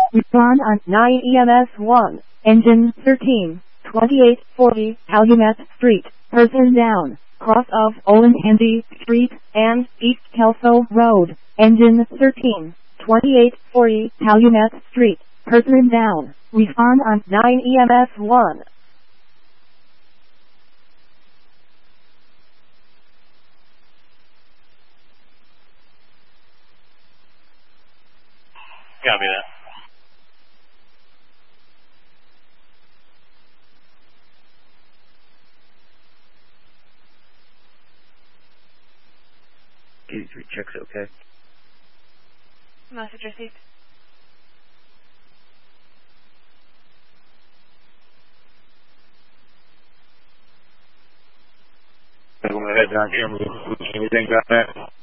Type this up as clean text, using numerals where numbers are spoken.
Respond on 9 EMS 1. Engine 13, 2840 Calumet Street. Person down. Cross of Olentandy Street and East Kelso Road. Engine 13, 2840 Calumet Street. Person down. Respond on 9 EMS 1. Copy that. K3 checks okay. Message received. Go ahead, John. Anything got that?